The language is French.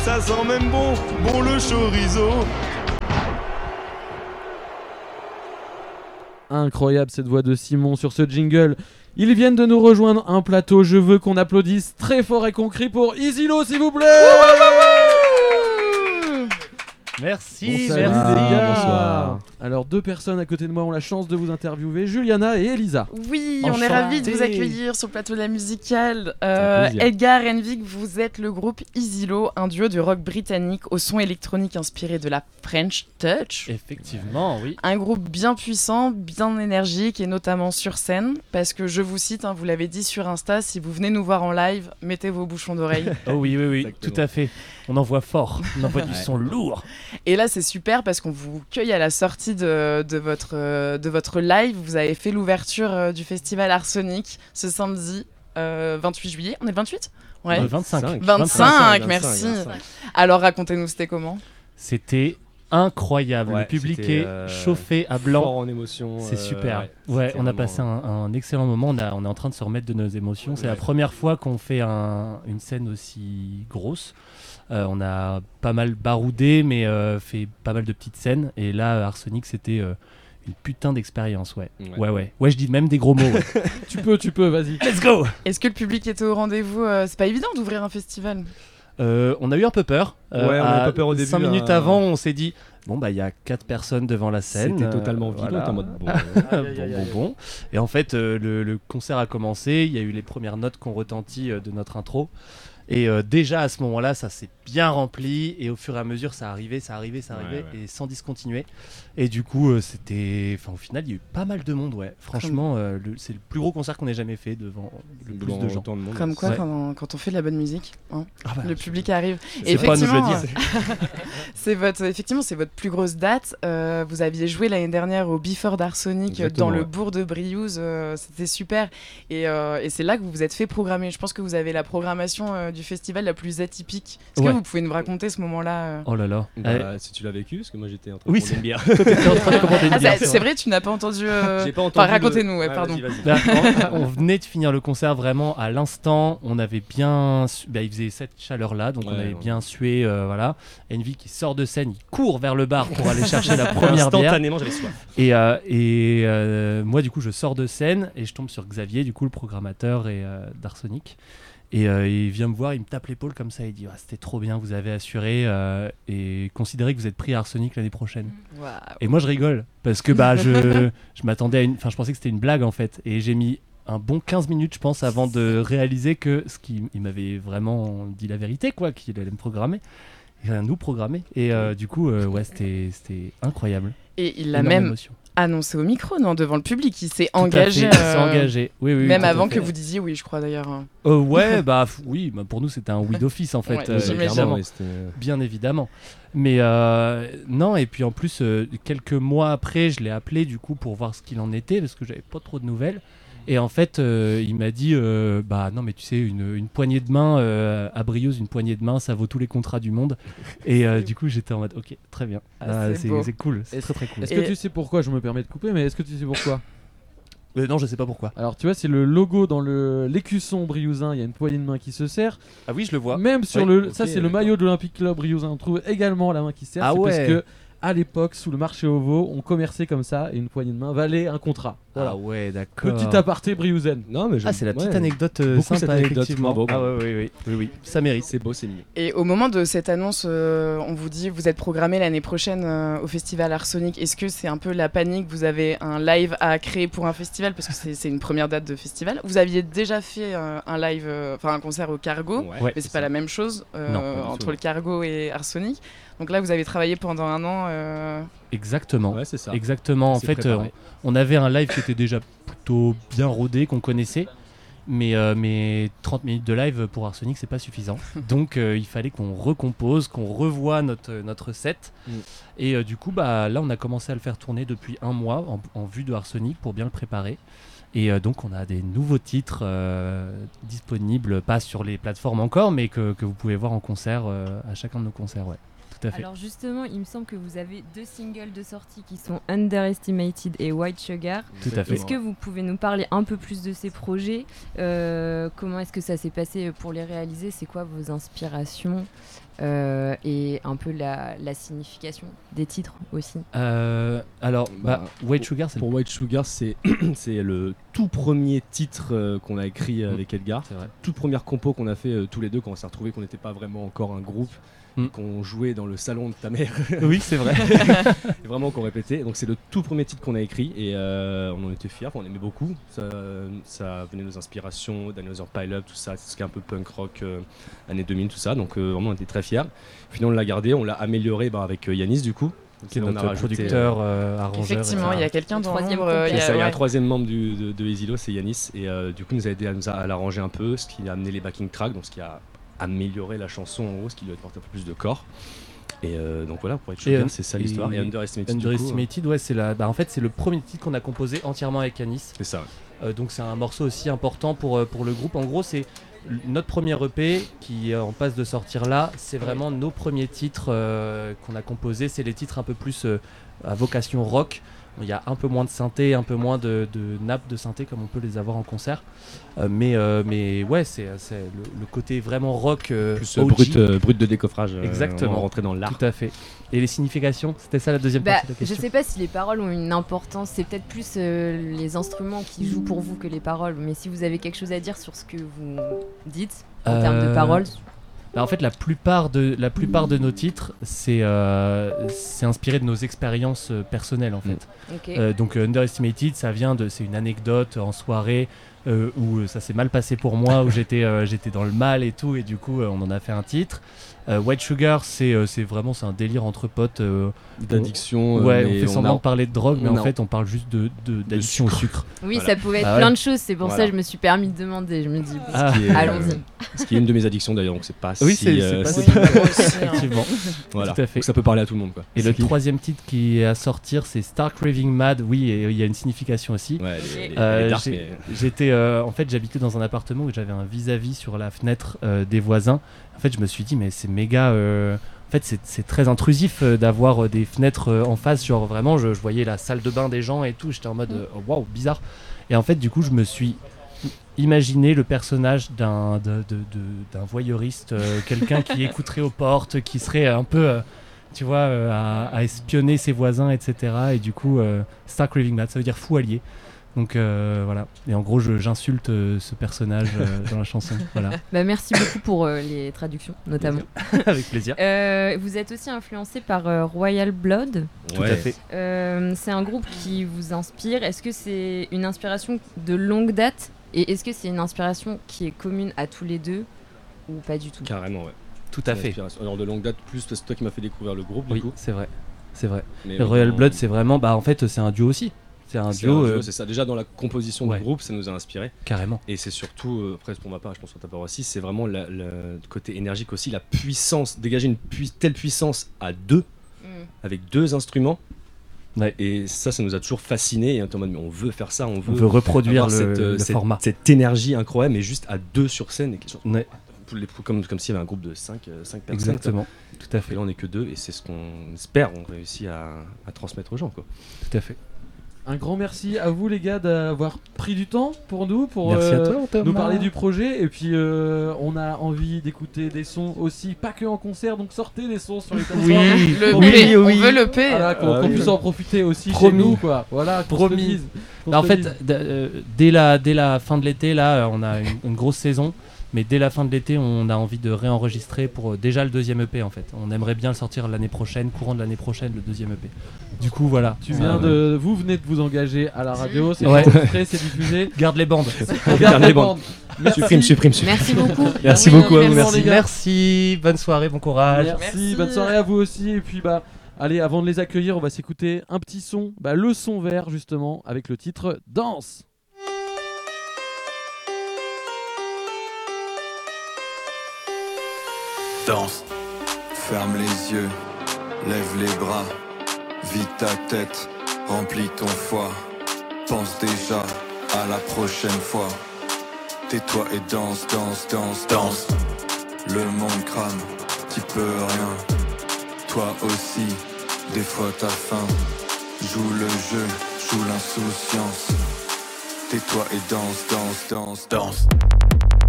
Ça sent même bon, bon le chorizo. Incroyable cette voix de Simon sur ce jingle. Ils viennent de nous rejoindre un plateau. Je veux qu'on applaudisse très fort et qu'on crie pour Isilo, s'il vous plaît. Merci, Bon, merci les gars. Bonsoir. Alors 2 personnes à côté de moi ont la chance de vous interviewer, Juliana et Elisa. Oui, on Enchanté. est ravis de vous accueillir sur le plateau de la musicale. un plaisir. Edgar Envig, vous êtes le groupe Isilo, un duo de rock britannique au son électronique inspiré de la French Touch. Effectivement, oui. Un groupe bien puissant, bien énergique et notamment sur scène. Parce que je vous cite, vous l'avez dit sur Insta, si vous venez nous voir en live, mettez vos bouchons d'oreille. Oh oui, Exactement. tout à fait. On envoie fort, on envoie du son lourd. Et là, c'est super parce qu'on vous cueille à la sortie de votre live. Vous avez fait l'ouverture du festival Arsenic ce samedi 28 juillet. On est le 28 ? Ouais. 25. 25, merci. Alors, racontez-nous, c'était comment ? C'était incroyable. Ouais, le public c'était, est chauffé à blanc. Fort en émotion. C'est super. ouais, Ouais, c'était on a vraiment- passé un excellent moment. On est en train de se remettre de nos émotions. C'est la première fois qu'on fait une scène aussi grosse. On a pas mal baroudé, mais fait pas mal de petites scènes. Et là, Arsenic, c'était une putain d'expérience, ouais. Ouais, je dis même des gros mots. Ouais. Tu peux, vas-y. Let's go. Est-ce que le public était au rendez-vous ? C'est pas évident d'ouvrir un festival. On a eu un peu peur. Ouais, on a eu un peu peur au début, 5 minutes hein. avant, on s'est dit bon, bah, il y a 4 personnes devant la scène. C'était totalement vide. voilà. En mode bon. Bon. Et en fait, le concert a commencé. Il y a eu les premières notes qu'on retentit de notre intro. Et déjà à ce moment-là, ça s'est bien rempli. Et au fur et à mesure, ça arrivait, Ouais. et sans discontinuer. Et du coup, c'était. Enfin, au final, il y a eu pas mal de monde, ouais. Franchement, c'est le plus gros concert qu'on ait jamais fait devant le plus de gens. Autant de monde. Comme quoi, Ouais. quand on fait de la bonne musique, hein, Ah bah, le public arrive. c'est pas à nous de le Effectivement, c'est votre plus grosse date. Vous aviez joué l'année dernière au Before d'Arsenic Exactement, dans le ouais. bourg de Briouze. C'était super. Et c'est là que vous vous êtes fait programmer. Je pense que vous avez la programmation du festival la plus atypique. Est-ce Ouais. que vous pouvez nous raconter ce moment-là Oh là là. Bah, si tu l'as vécu, parce que moi j'étais en train de Oui, prendre une bière. T'étais en train de commander une Ah, bière. c'est vrai, tu n'as pas entendu. J'ai pas Enfin, entendu. racontez-nous, ouais, pardon. Vas-y. Bah, on venait de finir le concert vraiment à l'instant. On avait bien. Il faisait cette chaleur-là, donc on Ouais, avait ouais. bien sué. Voilà. Envy qui sort de scène, il court vers le bar pour aller chercher la première bière. Instantanément, j'avais soif. Et moi, du coup, je sors de scène et je tombe sur Xavier, du coup, le programmateur d'Arsenic. Et il vient me voir, il me tape l'épaule comme ça, il dit c'était trop bien, vous avez assuré et considérez que vous êtes pris à Arsenic l'année prochaine. Waouh. Et moi je rigole parce que bah je m'attendais à je pensais que c'était une blague en fait, et j'ai mis un bon 15 minutes je pense avant de réaliser que il m'avait vraiment dit la vérité, quoi, qu'il allait me programmer. Il allait nous programmer et du coup ouais, c'était incroyable. Et il l'a Énorme même émotion. annoncé au micro, non, devant le public. Il s'est Tout à engagé. fait, il s'est engagé. Oui, Même tout à avant fait. que vous disiez oui, je crois d'ailleurs. Ouais, bah oui, bah, pour nous c'était un oui d'office en fait, Ouais, j'imagine. clairement. Ouais, c'était- Bien évidemment. Mais non, et puis en plus, quelques mois après, je l'ai appelé du coup pour voir ce qu'il en était, parce que j'avais pas trop de nouvelles. Et en fait, il m'a dit bah non, mais tu sais, une poignée de main à Briouze, une poignée de main, ça vaut tous les contrats du monde. Et du coup, j'étais en mode ok, très bien. Ah, c'est beau. c'est cool, c'est Est-ce- très très cool. Est-ce Et- que tu sais pourquoi, je me permets de couper, mais est-ce que tu sais pourquoi? Non, je sais pas pourquoi. Alors tu vois, c'est le logo dans l'écusson briouzain, il y a une poignée de main qui se serre. Ah oui, je le vois. Même sur Oui, ça ok, c'est le d'accord. maillot de l'Olympique Club briouzain, on trouve également la main qui se serre. Ah C'est ouais. parce que à l'époque, sous le marché au veau, on commerçait comme ça et une poignée de main valait un contrat. Voilà. Ah ouais, d'accord. Petit aparté briouzaine. Non, mais Ah, c'est la petite ouais. anecdote Beaucoup sympa, cette anecdote, effectivement. bravo, Ah bravo. oui, ça mérite. C'est beau, c'est mignon. Et au moment de cette annonce, on vous dit vous êtes programmé l'année prochaine au festival Arsenic. Est-ce que c'est un peu la panique? Vous avez un live à créer pour un festival parce que c'est une première date de festival. Vous aviez déjà fait un live, un concert au Cargo, Ouais. mais c'est pas la même chose Non, pas du entre tout. le Cargo et Arsenic. Donc là, vous avez travaillé pendant un an. Exactement. Ouais, c'est ça. Exactement. En C'est fait, préparé. on avait un live qui était déjà plutôt bien rodé, qu'on connaissait. Mais 30 minutes de live pour Arsenic, c'est pas suffisant. Donc il fallait qu'on recompose, qu'on revoie notre set. Mm. Et du coup, bah, là, on a commencé à le faire tourner depuis un mois en vue de Arsenic pour bien le préparer. Et donc, on a des nouveaux titres disponibles, pas sur les plateformes encore, mais que vous pouvez voir en concert à chacun de nos concerts. Ouais, tout à fait. Alors justement, il me semble que vous avez 2 singles de sortie qui sont Underestimated et White Sugar. Tout à fait. Est-ce que vous pouvez nous parler un peu plus de ces projets? Comment est-ce que ça s'est passé pour les réaliser? C'est quoi vos inspirations? et un peu la signification des titres aussi. White Sugar, c'est Pour White Sugar, c'est le tout premier titre qu'on a écrit avec Edgar. C'est vrai. Toute première compo qu'on a fait tous les deux quand on s'est retrouvés qu'on n'était pas vraiment encore un groupe, qu'on jouait dans le salon de ta mère. Oui, c'est vrai. Et vraiment qu'on répétait. Donc c'est le tout premier titre qu'on a écrit et on en était fiers, on aimait beaucoup. Ça venait de nos inspirations, d'Another Pile Up, tout ça, c'est ce qui est un peu punk rock années 2000, tout ça. Donc vraiment on était très fiers. Finalement on l'a gardé, on l'a amélioré avec Yanis du coup. Qui est On a notre rajouté, producteur, arrangeur. Effectivement, il y a quelqu'un dans Troisième l'ombre. compo. il y a un troisième membre de Easylo, c'est Yanis, et du coup nous a aidé à l'arranger un peu, ce qui a amené les backing tracks, donc ce qui a amélioré la chanson en gros, ce qui lui a apporté un peu plus de corps. Et donc voilà, pour être Sugar, c'est ça l'histoire. Et Underestimated, Underestimated, ouais, en fait, c'est le premier titre qu'on a composé entièrement avec Yanis. c'est ça. Donc c'est un morceau aussi important pour le groupe. En gros, c'est notre premier EP qui est en passe de sortir là. C'est vraiment nos premiers titres qu'on a composés. C'est les titres un peu plus à vocation rock. Il y a un peu moins de synthé, un peu moins de nappes de synthé comme on peut les avoir en concert. Mais ouais, c'est le côté vraiment rock Plus OG. brut de décoffrage. Exactement. On va rentrer dans l'art. Tout à fait. Et les significations, c'était ça la deuxième partie de la Je question. sais pas si les paroles ont une importance, c'est peut-être plus les instruments qui jouent pour vous que les paroles, mais si vous avez quelque chose à dire sur ce que vous dites en termes de paroles. En fait, la plupart de nos titres, c'est inspiré de nos expériences personnelles en fait. Ok. Donc Underestimated, c'est une anecdote en soirée où ça s'est mal passé pour moi, où j'étais dans le mal et tout, et du coup on en a fait un titre. White Sugar, c'est un délire entre potes. D'addiction. Ouais, on mais fait semblant a- de parler de drogue, mais en Non. fait on parle juste d'addiction au sucre. Oui, Voilà. ça pouvait être Ah plein ouais. de choses, c'est pour ça Voilà. que je me suis permis de demander. Je me dis, bon, Ah. Ce qui est, allons-y. Ce qui est une de mes addictions d'ailleurs, donc c'est pas Oui, si. c'est pas si- si- Oui, moi aussi, hein. Effectivement. Voilà. Tout à fait. Donc ça peut parler à tout le monde quoi. Et le troisième titre qui est à sortir, c'est Star Craving Mad. Oui, et il y a une signification aussi. Ouais, elle est dark, mais- En fait, j'habitais dans un appartement où j'avais un vis-à-vis sur la fenêtre des voisins. En fait, je me suis dit, mais c'est méga. En fait, c'est très intrusif d'avoir des fenêtres en face. Genre, vraiment, je voyais la salle de bain des gens et tout. J'étais en mode, waouh, bizarre. Et en fait, du coup, je me suis imaginé le personnage d'un voyeuriste, quelqu'un qui écouterait aux portes, qui serait un peu. Tu vois, à espionner ses voisins, etc. Et du coup, Star Craving Mad, ça veut dire fou allié. Donc voilà. Et en gros, j'insulte ce personnage dans la chanson. Voilà. Bah, merci beaucoup pour les traductions, notamment. Avec plaisir. Vous êtes aussi influencé par Royal Blood. Tout à fait. C'est un groupe qui vous inspire. Est-ce que c'est une inspiration de longue date et est-ce que c'est une inspiration qui est commune à tous les deux ou pas du tout? Carrément, ouais. Tout à fait. Inspiration. Alors de longue date, plus parce que c'est toi qui m'as fait découvrir le groupe, du Oui, coup. c'est vrai. C'est vrai. Mais Et Royal Blood, c'est vraiment. Bah, en fait, c'est un duo aussi. C'est un duo. c'est ça. Déjà dans la composition ouais. du groupe, ça nous a inspiré. Carrément. Et c'est surtout, après pour ma part, je pense que ta part aussi, c'est vraiment le côté énergique aussi, la puissance, dégager une telle puissance à deux, avec deux instruments. Ouais. Et ça nous a toujours fasciné. Et en mode, mais on veut faire ça, On veut reproduire avoir le format. cette énergie incroyable, mais juste à deux sur scène. Et Ouais. comme s'il y avait un groupe de 5 personnes. Exactement. Tout à Et fait. là, on est que deux, et c'est ce qu'on espère, on réussit à transmettre aux gens, quoi. Tout à fait. Un grand merci à vous les gars d'avoir pris du temps pour nous, pour Merci à toi, Thomas. nous parler du projet. Et puis on a envie d'écouter des sons aussi, pas que en concert, donc sortez des sons sur les plateformes. Oui. Le Oui, P, oui. on veut le P. Voilà, qu'on oui. puisse en profiter aussi Promis. chez nous, quoi. Voilà, qu'on se Promis. le dise, qu'on En se le fait, dise. dès la fin de l'été, là, on a une grosse saison. Mais dès la fin de l'été, on a envie de réenregistrer pour déjà le deuxième EP en fait. On aimerait bien le sortir l'année prochaine, courant de l'année prochaine, le deuxième EP. Du coup, voilà. Vous venez de vous engager à la radio, c'est Ouais. enregistré, c'est diffusé. Garde les bandes. Regarde les les bandes. bandes. Supprime. Merci beaucoup. Merci Oui, beaucoup à vous, merci. merci. Merci. Bonne soirée, bon courage. Merci, bonne soirée à vous aussi. Et puis allez, avant de les accueillir, on va s'écouter un petit son, le son vert justement, avec le titre Danse. Danse. Ferme les yeux, lève les bras, vide ta tête, remplis ton foie. Pense déjà à la prochaine fois. Tais-toi et danse, danse, danse, danse. Le monde crame, tu peux rien. Toi aussi, des fois t'as faim. Joue le jeu, joue l'insouciance. Tais-toi et danse, danse, danse, danse.